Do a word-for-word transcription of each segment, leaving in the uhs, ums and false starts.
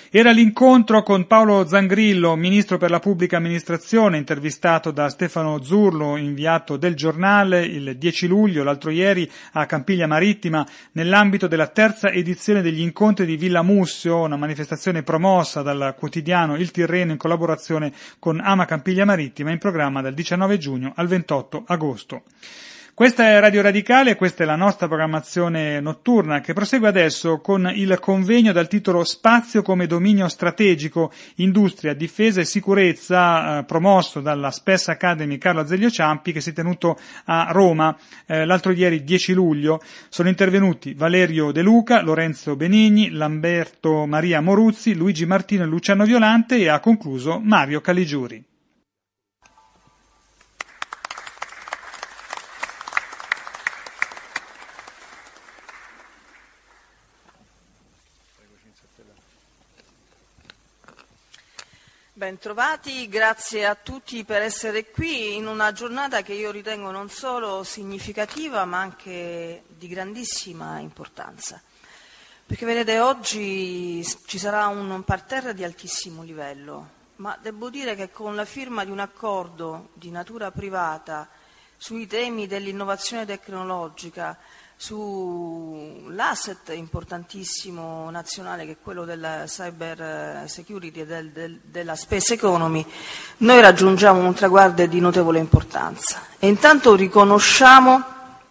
Era l'incontro con Paolo Zangrillo, ministro per la pubblica amministrazione, intervistato da Stefano Zurlo, inviato del Giornale, il dieci luglio, l'altro ieri, a Campiglia Marittima, nell'ambito della terza edizione degli incontri di Villa Mussio, una manifestazione promossa dal quotidiano Il Tirreno in collaborazione con Ama Campiglia Marittima, in programma dal diciannove giugno al ventotto agosto. Questa è Radio Radicale, questa è la nostra programmazione notturna che prosegue adesso con il convegno dal titolo Spazio come dominio strategico, industria, difesa e sicurezza, eh, promosso dalla Space Academy Carlo Azeglio Ciampi, che si è tenuto a Roma eh, l'altro ieri dieci luglio. Sono intervenuti Valerio De Luca, Lorenzo Benigni, Lamberto Maria Moruzzi, Luigi Martino e Luciano Violante e ha concluso Mario Caligiuri. Bentrovati, grazie a tutti per essere qui in una giornata che io ritengo non solo significativa ma anche di grandissima importanza. Perché vedete, oggi ci sarà un parterre di altissimo livello, ma devo dire che con la firma di un accordo di natura privata sui temi dell'innovazione tecnologica, sull'asset importantissimo nazionale che è quello della cyber security e del, del, della space economy, noi raggiungiamo un traguardo di notevole importanza. E intanto riconosciamo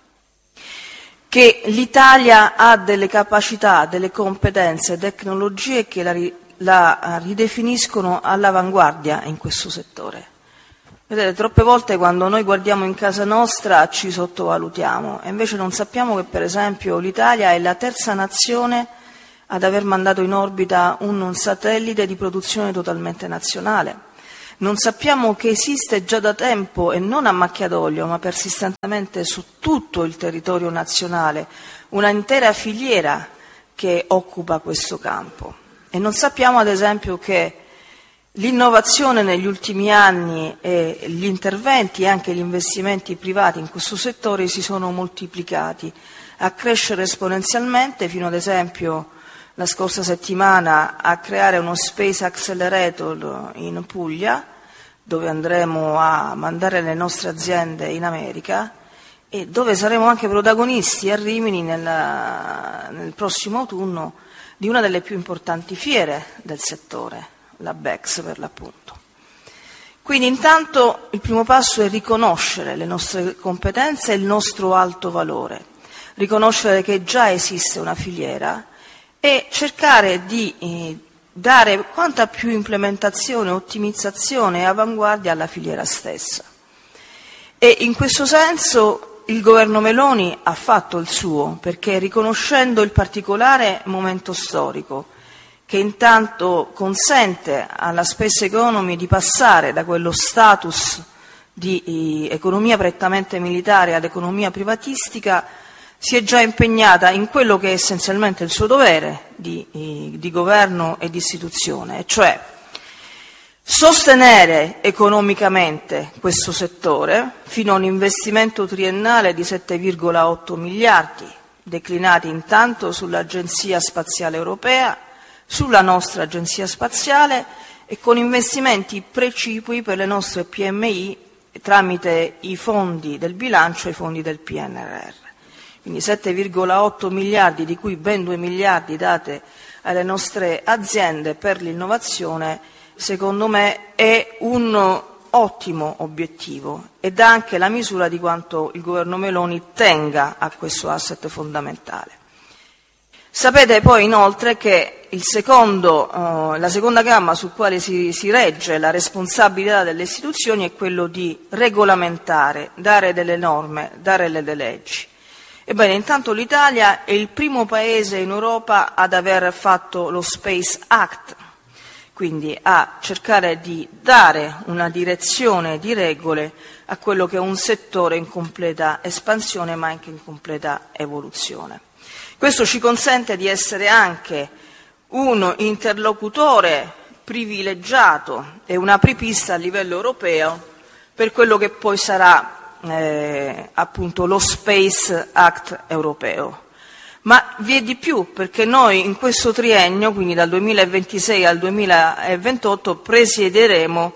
che l'Italia ha delle capacità, delle competenze, tecnologie che la, la ridefiniscono all'avanguardia in questo settore. Vedete, troppe volte quando noi guardiamo in casa nostra ci sottovalutiamo e invece non sappiamo che per esempio l'Italia è la terza nazione ad aver mandato in orbita un, un satellite di produzione totalmente nazionale. Non sappiamo che esiste già da tempo e non a macchia d'olio ma persistentemente su tutto il territorio nazionale una intera filiera che occupa questo campo. E non sappiamo ad esempio che l'innovazione negli ultimi anni e gli interventi e anche gli investimenti privati in questo settore si sono moltiplicati a crescere esponenzialmente fino ad esempio la scorsa settimana a creare uno Space Accelerator in Puglia dove andremo a mandare le nostre aziende in America e dove saremo anche protagonisti a Rimini nella, nel prossimo autunno di una delle più importanti fiere del settore, la BEX per l'appunto. Quindi intanto il primo passo è riconoscere le nostre competenze e il nostro alto valore, riconoscere che già esiste una filiera e cercare di eh, dare quanta più implementazione, ottimizzazione e avanguardia alla filiera stessa. E in questo senso il governo Meloni ha fatto il suo, perché riconoscendo il particolare momento storico che intanto consente alla space economy di passare da quello status di economia prettamente militare ad economia privatistica, si è già impegnata in quello che è essenzialmente il suo dovere di, di governo e di istituzione, e cioè sostenere economicamente questo settore fino a un investimento triennale di sette virgola otto miliardi, declinati intanto sull'Agenzia Spaziale Europea, sulla nostra Agenzia Spaziale e con investimenti precipui per le nostre P M I tramite i fondi del bilancio e i fondi del P N R R. Quindi sette virgola otto miliardi, di cui ben due miliardi date alle nostre aziende per l'innovazione, secondo me è un ottimo obiettivo ed dà anche la misura di quanto il governo Meloni tenga a questo asset fondamentale. Sapete poi inoltre che il secondo, eh, la seconda gamma su quale si, si regge la responsabilità delle istituzioni è quello di regolamentare, dare delle norme, dare delle leggi. Ebbene, intanto l'Italia è il primo paese in Europa ad aver fatto lo Space Act, quindi a cercare di dare una direzione di regole a quello che è un settore in completa espansione ma anche in completa evoluzione. Questo ci consente di essere anche un interlocutore privilegiato e un apripista a livello europeo per quello che poi sarà eh, appunto lo Space Act europeo. Ma vi è di più, perché noi in questo triennio, quindi dal duemilaventisei al duemilaventotto, presiederemo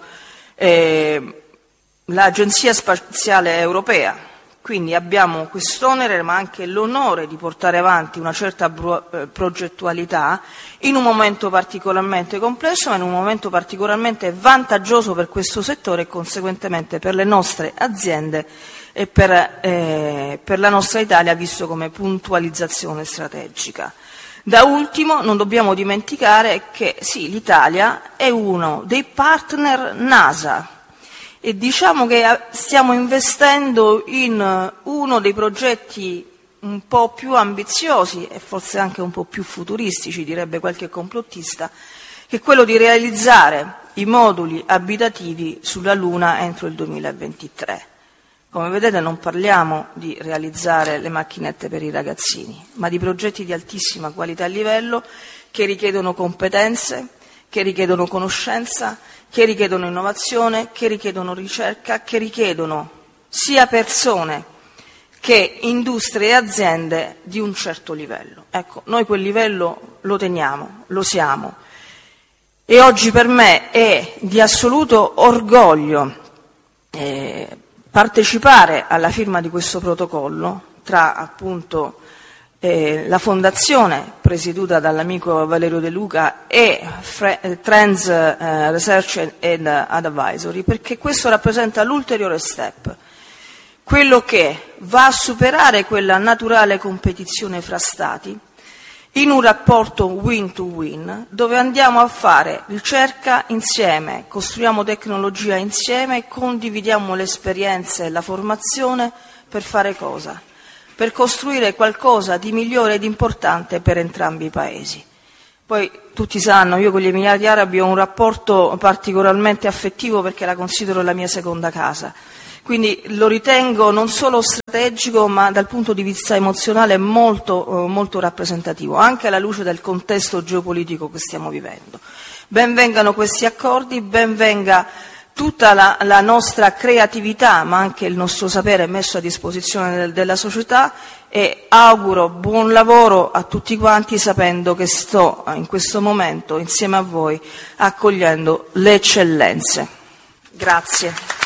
eh, l'Agenzia Spaziale Europea. Quindi abbiamo quest'onere, ma anche l'onore di portare avanti una certa progettualità in un momento particolarmente complesso, ma in un momento particolarmente vantaggioso per questo settore e conseguentemente per le nostre aziende e per, eh, per la nostra Italia, visto come puntualizzazione strategica. Da ultimo, non dobbiamo dimenticare che sì, l'Italia è uno dei partner NASA. E diciamo che stiamo investendo in uno dei progetti un po' più ambiziosi e forse anche un po' più futuristici, direbbe qualche complottista, che è quello di realizzare i moduli abitativi sulla Luna entro il duemilaventitré. Come vedete non parliamo di realizzare le macchinette per i ragazzini, ma di progetti di altissima qualità e livello che richiedono competenze, che richiedono conoscenza, che richiedono innovazione, che richiedono ricerca, che richiedono sia persone che industrie e aziende di un certo livello. Ecco, noi quel livello lo teniamo, lo siamo. E oggi per me è di assoluto orgoglio eh, partecipare alla firma di questo protocollo tra appunto Eh, la fondazione presieduta dall'amico Valerio De Luca e Fre- Trends eh, Research and Advisory, perché questo rappresenta l'ulteriore step, quello che va a superare quella naturale competizione fra Stati in un rapporto win to win, dove andiamo a fare ricerca insieme, costruiamo tecnologia insieme e condividiamo le esperienze e la formazione per fare cosa? Per costruire qualcosa di migliore ed importante per entrambi i paesi. Poi tutti sanno, io con gli Emirati Arabi ho un rapporto particolarmente affettivo perché la considero la mia seconda casa, quindi lo ritengo non solo strategico ma dal punto di vista emozionale molto, molto rappresentativo, anche alla luce del contesto geopolitico che stiamo vivendo. Ben vengano questi accordi, ben venga tutta la, la nostra creatività, ma anche il nostro sapere messo a disposizione del, della società, e auguro buon lavoro a tutti quanti, sapendo che sto in questo momento insieme a voi accogliendo le eccellenze. Grazie.